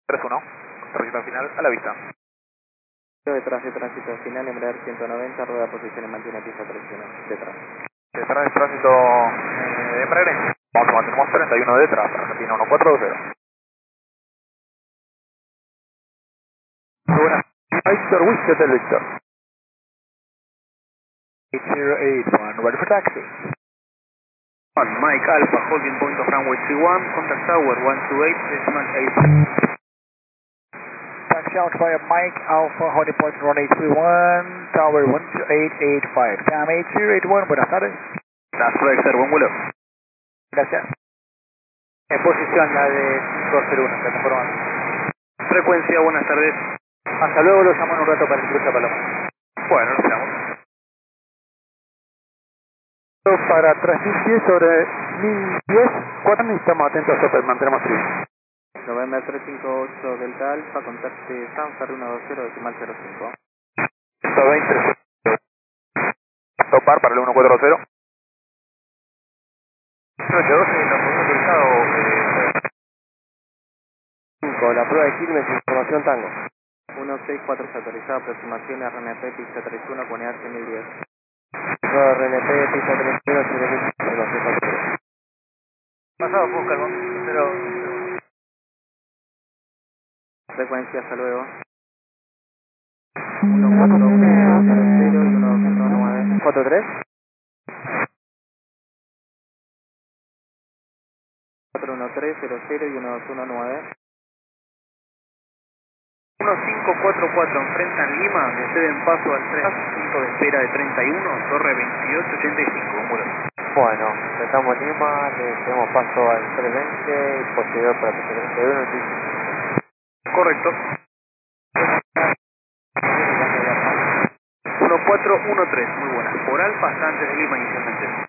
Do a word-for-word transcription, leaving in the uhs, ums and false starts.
tres uno, tránsito final a la vista. Detrás de tránsito final, Embraer ciento noventa, rueda posición en mantiene pista tres uno, detrás. Detrás del tránsito eh, de Embraer, vamos a mantenemos treinta y uno detrás, Argentina uno cuatro dos cero. Buenas, Victor, Whiskey del Victor. eight zero eight one, ready for taxi. One, Mike Alpha, holding point of runway three one, contact tower one two eight, decimal eight. Taxi out via Mike Alpha, holding point runway three one, tower one two eight eight five. Cam eight zero eight one, buenas tardes. That's correct, sir, buen vuelo. Gracias. En posición la de cinco cero uno, plataforma. Frecuencia, buenas tardes. Hasta luego, lo llamo en un rato para el cruce a Paloma. Bueno, nos esperamos. Para Transisi sobre mil diez, cuatro, estamos atentos a Opel, mantenemos así. November tres cinco ocho Delta Alpha, contacte Sanfer uno dos cero, decimal cero cinco. ciento veinte, topar para el uno cuatro cero. treinta y dos, la posición autorizado. cinco, la prueba de Quilmes, información Tango. uno seis cuatro autorizado, aproximación R N P, pista tres uno, con E H mil diez. R N P, pista tres uno, información Tango. Pasado, busca el cero. Frecuencia, hasta luego. uno cuatro uno cero cero y uno dos uno nueve. cuatro tres. cuatro uno tres cero cero y uno dos uno nueve. uno cinco cuatro cuatro, enfrentan Lima, me ceden paso al tres, punto de espera de treinta y uno, torre veintiocho ochenta y cinco, buen vuelo. Bueno, empezamos Lima, le tenemos paso al tres veinte y posterior para que se treinta y uno. Correcto. uno cuatro uno tres, muy buenas. Por Alfa, hasta antes de Lima inicialmente.